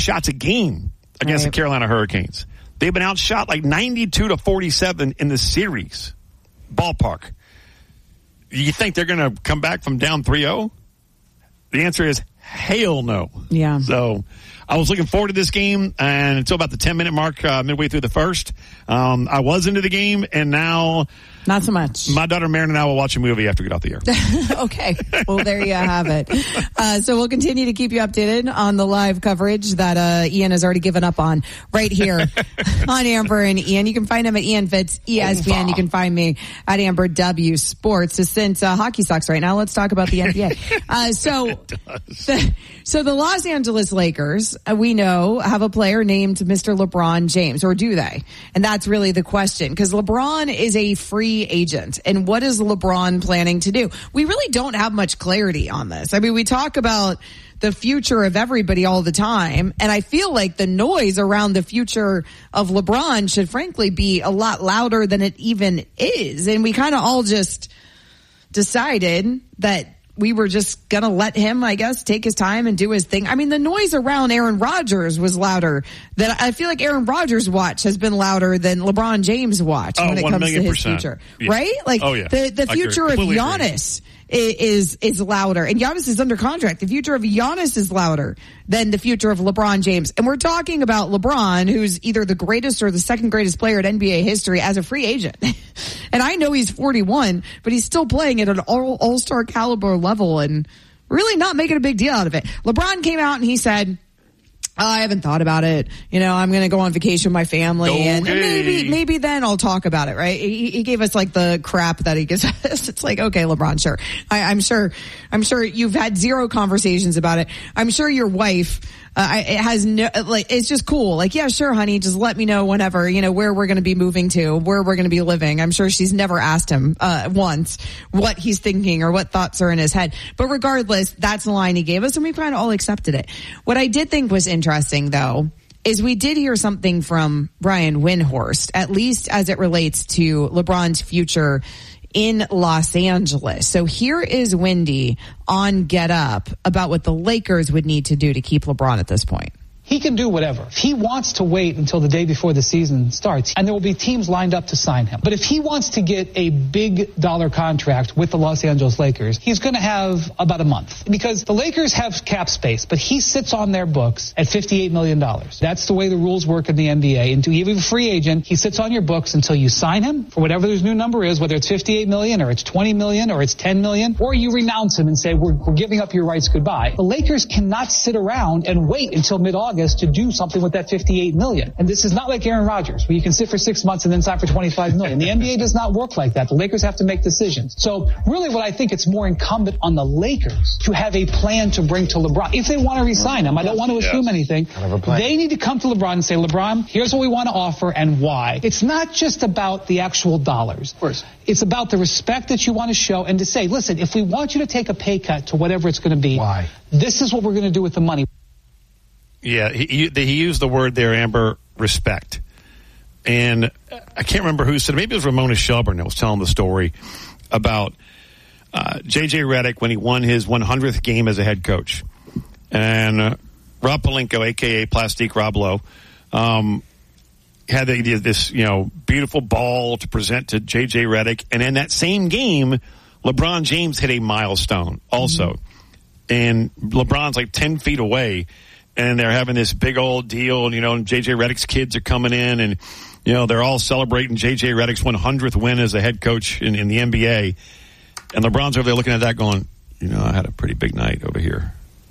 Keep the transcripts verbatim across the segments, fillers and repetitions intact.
shots a game against right. the Carolina Hurricanes. They've been outshot like ninety-two to forty-seven in the series. Ballpark. You think they're going to come back from down three oh? The answer is hell no. Yeah. So I was looking forward to this game, and until about the ten-minute mark, uh, midway through the first, um, I was into the game, and now not so much. My daughter Marin and I will watch a movie after we get off the air. Okay. Well, there you have it. Uh, so we'll continue to keep you updated on the live coverage that uh, Ian has already given up on right here on Amber and Ian. You can find him at Ian Fitz, E S P N. You can find me at Amber W Sports. So since uh, hockey sucks right now, let's talk about the N B A. Uh, so, the, so the Los Angeles Lakers, uh, we know, have a player named Mister LeBron James, or do they? And that's really the question, because LeBron is a free agent. And what is LeBron planning to do? We really don't have much clarity on this. I mean, we talk about the future of everybody all the time, and I feel like the noise around the future of LeBron should frankly be a lot louder than it even is. And we kind of all just decided that we were just going to let him, I guess, take his time and do his thing. I mean, the noise around Aaron Rodgers was louder. That I feel like Aaron Rodgers' watch has been louder than LeBron James' watch oh, when it comes to his percent. future. Yeah. Right? Like, oh, yeah. the, the future of Giannis is, is louder. And Giannis is under contract. The future of Giannis is louder than the future of LeBron James. And we're talking about LeBron, who's either the greatest or the second greatest player in N B A history as a free agent. And I know he's forty-one, but he's still playing at an all, all-star caliber level and really not making a big deal out of it. LeBron came out and he said, oh, I haven't thought about it. You know, I'm going to go on vacation with my family, okay. and maybe, maybe then I'll talk about it, right? He, he gave us like the crap that he gives us. It's like, okay, LeBron, sure. I, I'm sure, I'm sure you've had zero conversations about it. I'm sure your wife, uh, it has no, like, it's just cool. Like, yeah, sure, honey, just let me know whenever, you know, where we're going to be moving to, where we're going to be living. I'm sure she's never asked him, uh, once what he's thinking or what thoughts are in his head. But regardless, that's the line he gave us, and we kind of all accepted it. What I did think was interesting, though, is we did hear something from Brian Windhorst, at least as it relates to LeBron's future in Los Angeles. So here is Wendy on Get Up about what the Lakers would need to do to keep LeBron at this point. He can do whatever. If he wants to wait until the day before the season starts, and there will be teams lined up to sign him. But if he wants to get a big dollar contract with the Los Angeles Lakers, he's going to have about a month. Because the Lakers have cap space, but he sits on their books at fifty-eight million dollars. That's the way the rules work in the N B A. And to even a free agent, he sits on your books until you sign him for whatever his new number is, whether it's fifty-eight million dollars or it's twenty million dollars or it's ten million dollars, or you renounce him and say, we're, we're giving up your rights, goodbye. The Lakers cannot sit around and wait until mid-August to do something with that fifty-eight million dollars. And this is not like Aaron Rodgers, where you can sit for six months and then sign for twenty-five million dollars. The N B A does not work like that. The Lakers have to make decisions. So really what I think it's more incumbent on the Lakers to have a plan to bring to LeBron. If they want to re-sign him, I don't want to assume yes. anything. They need to come to LeBron and say, LeBron, here's what we want to offer and why. It's not just about the actual dollars. Of course. It's about the respect that you want to show and to say, listen, if we want you to take a pay cut to whatever it's going to be, why? This is what we're going to do with the money. Yeah, he, he used the word there, Amber, respect. And I can't remember who said it. Maybe it was Ramona Shelburne that was telling the story about uh, J J Redick when he won his one hundredth game as a head coach. And uh, Rob Pelinka, a k a. Plastique Rob Lowe, um, had the, this, you know, beautiful ball to present to J J Redick. And in that same game, LeBron James hit a milestone also. Mm-hmm. And LeBron's like ten feet away. And they're having this big old deal, and, you know, and J J Redick's kids are coming in, and, you know, they're all celebrating J J Redick's one hundredth win as a head coach in, in the N B A. And LeBron's over there looking at that going, you know, I had a pretty big night over here.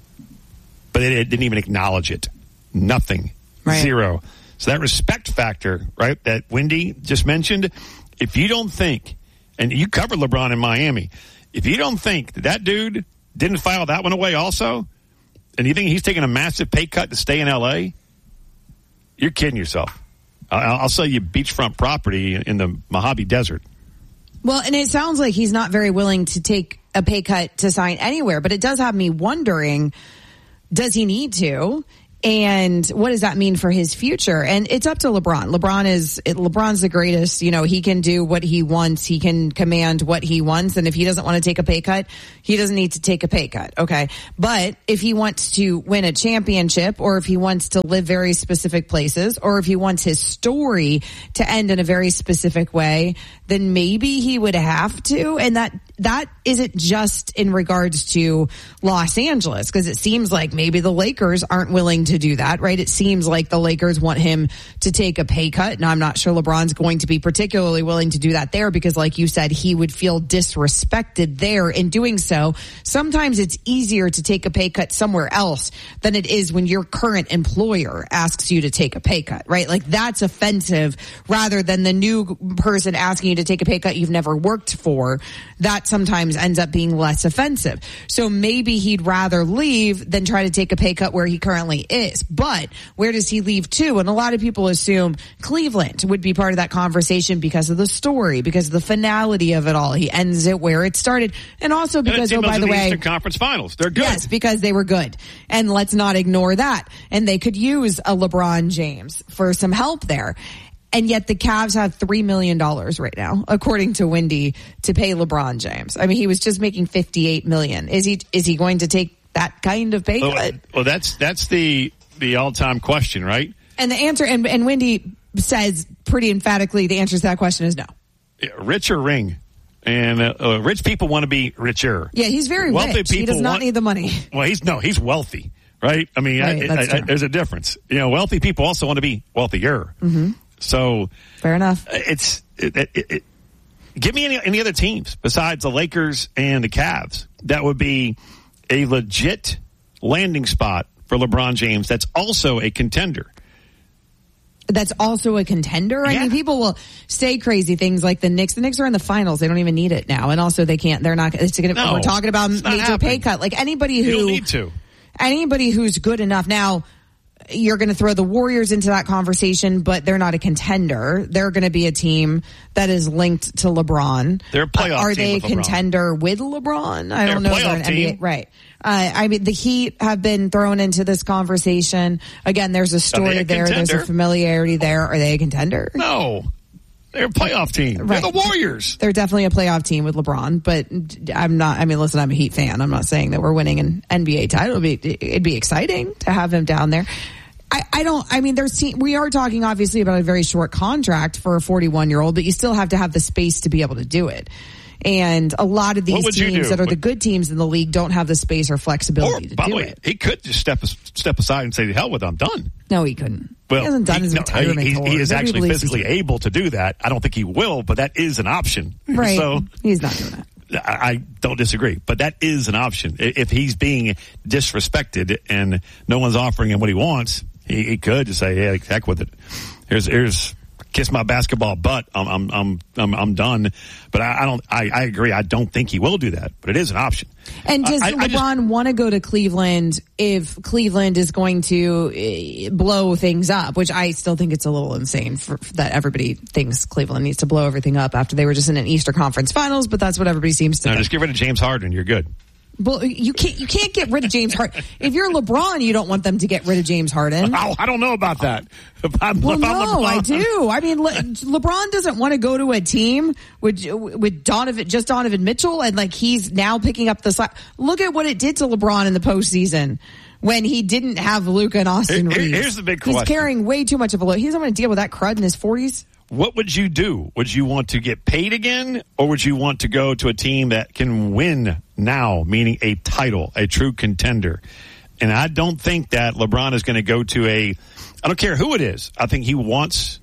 But it, it didn't even acknowledge it. Nothing. Right. Zero. So that respect factor, right, that Wendy just mentioned, if you don't think, and you covered LeBron in Miami, if you don't think that, that dude didn't file that one away also, and you think he's taking a massive pay cut to stay in L A? You're kidding yourself. I'll, I'll sell you beachfront property in the Mojave Desert. Well, and it sounds like he's not very willing to take a pay cut to sign anywhere, but it does have me wondering, does he need to? And what does that mean for his future? And it's up to LeBron. LeBron is, LeBron's the greatest. You know, he can do what he wants. He can command what he wants. And if he doesn't want to take a pay cut, he doesn't need to take a pay cut. Okay. But if he wants to win a championship, or if he wants to live very specific places, or if he wants his story to end in a very specific way, then maybe he would have to. And that, that isn't just in regards to Los Angeles, because it seems like maybe the Lakers aren't willing to do that, right? It seems like the Lakers want him to take a pay cut. And I'm not sure LeBron's going to be particularly willing to do that there, because like you said, he would feel disrespected there in doing so. Sometimes it's easier to take a pay cut somewhere else than it is when your current employer asks you to take a pay cut, right? Like that's offensive rather than the new person asking you to take a pay cut you've never worked for. That sometimes ends up being less offensive. So maybe he'd rather leave than try to take a pay cut where he currently is. But where does he leave to? And a lot of people assume Cleveland would be part of that conversation because of the story, because of the finality of it all. He ends it where it started. And also because, oh, by the way, Eastern Conference Finals. They're good. Yes, because they were good. And let's not ignore that. And they could use a LeBron James for some help there. And yet the Cavs have three million dollars right now, according to Wendy, to pay LeBron James. I mean, he was just making fifty-eight million dollars. Is he, is he going to take that kind of pay cut? Well, well that's, that's the, the all-time question, right? And the answer, and, and Wendy says pretty emphatically, the answer to that question is no. Yeah, rich or ring. And uh, uh, rich people want to be richer. Yeah, he's very wealthy rich. People He does not want, need the money. Well, he's no, he's wealthy, right? I mean, Right, I, that's I, I, true. there's a difference. You know, wealthy people also want to be wealthier. Mm-hmm. So fair enough. It's it, it, it, give me any any other teams besides the Lakers and the Cavs that would be a legit landing spot for LeBron James. That's also a contender. That's also a contender. I Yeah. mean, people will say crazy things like the Knicks. The Knicks are in the finals. They don't even need it now. And also they can't, they're not, it's gonna, No, we're talking about it's not major happening. pay cut. Like anybody who, You don't need to. anybody who's good enough. Now, you're going to throw the Warriors into that conversation, but they're not a contender. They're going to be a team that is linked to LeBron. They're a playoff uh, Are team they a with LeBron. contender with LeBron? I They're don't a know. if they're playoff an N B A. team. Right. Uh, I mean, the Heat have been thrown into this conversation. Again, there's a story a there. There's a contender? familiarity there. Are they a contender? No, they're a playoff team. Right. They're the Warriors. They're definitely a playoff team with LeBron, but I'm not, I mean, listen, I'm a Heat fan. I'm not saying that we're winning an N B A title. It'd be, it'd be exciting to have him down there. I, I don't, I mean, there's, we are talking obviously about a very short contract for a forty-one year old, but you still have to have the space to be able to do it. And a lot of these would you teams do? that are the Would- good teams in the league don't have the space or Or, flexibility to by the do way, it. he could just step step aside and say, "The hell with it, I'm done." No, he couldn't. Well, he hasn't done he, his no, retirement he, tour. he is Nobody actually believes he's physically doing it. able to do that. I don't think he will, but that is an option. Right. So He's not doing that. I, I don't disagree, but that is an option. I- If he's being disrespected and no one's offering him what he wants, he, he could just say, "Yeah, heck with it. Here's here's kiss my basketball butt. I'm I'm I'm I'm, I'm done." But I, I don't. I, I agree. I don't think he will do that. But it is an option. And does I- I- I just- LeBron want to go to Cleveland if Cleveland is going to eh, blow things up, which I still think it's a little insane for, that everybody thinks Cleveland needs to blow everything up after they were just in an Eastern Conference Finals, but that's what everybody seems to No, think. just get rid of James Harden. You're good. Well, you can't, you can't get rid of James Harden. If you're LeBron, you don't want them to get rid of James Harden. Oh, I don't know about that. If I'm, Well, if I'm no, LeBron- I do. I mean, Le- LeBron doesn't want to go to a team with with Donovan, just Donovan Mitchell, and like he's now picking up the slack. Look at what it did to LeBron in the postseason when he didn't have Luka and Austin Here- Reeves. here's the big He's question. carrying way too much of a load. He doesn't want to deal with that crud in his forties. What would you do? Would you want to get paid again, or would you want to go to a team that can win now, meaning a title, a true contender? And I don't think that LeBron is going to go to a, I don't care who it is. I think he wants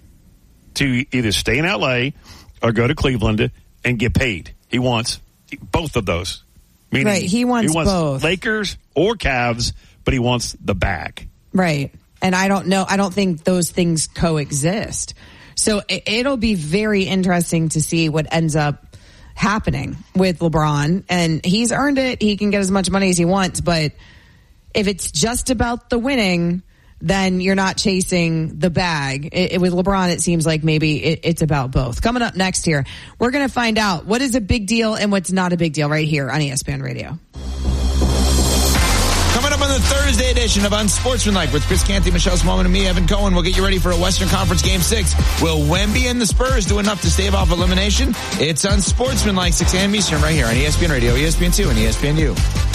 to either stay in L A or go to Cleveland and get paid. He wants both of those. Meaning Right, he wants both. Lakers or Cavs, but he wants the bag. Right. And I don't know. I don't think those things coexist. So it, it'll be very interesting to see what ends up happening with LeBron. And he's earned it. He can get as much money as he wants. But if it's just about the winning, then you're not chasing the bag. It, it, with LeBron, it seems like maybe it, it's about both. Coming up next here, we're going to find out what is a big deal and what's not a big deal right here on E S P N Radio. Coming up on the Thursday edition of Unsportsmanlike with Chris Canty, Michelle Smallman, and me, Evan Cohen. We'll get you ready for a Western Conference Game six. Will Wemby and the Spurs do enough to stave off elimination? It's Unsportsmanlike, six a.m. Eastern, right here on E S P N Radio, E S P N two, and E S P N U.